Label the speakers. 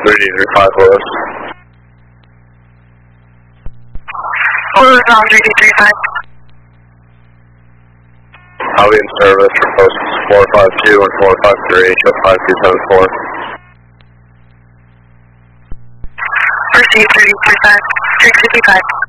Speaker 1: 3D35 Lewis.
Speaker 2: Lewis on 3D35.
Speaker 1: I'll be in service for posts 452 and 453, show 5274.
Speaker 2: Proceed 3D35, 355.